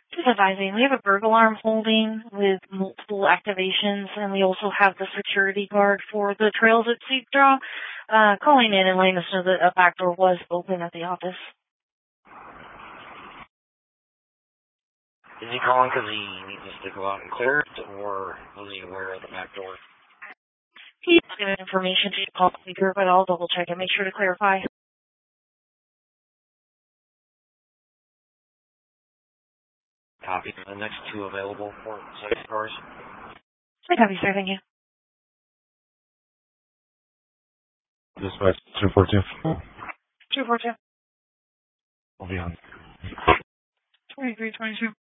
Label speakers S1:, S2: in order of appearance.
S1: Just advising, we have a burglar alarm holding with multiple activations, and we also have the security guard for the trails at Seed Draw calling in and letting us know that a back door was open at the office.
S2: Is he calling because he needs us to go out and clear it, or was he aware of the back door?
S1: He's given information to call the speaker, but I'll double check and make sure to clarify.
S2: Copy. The next two available for second cars.
S1: I copy, sir. Thank you.
S3: Dispatch 242.
S1: 242.
S3: I'll be on.
S1: 2322.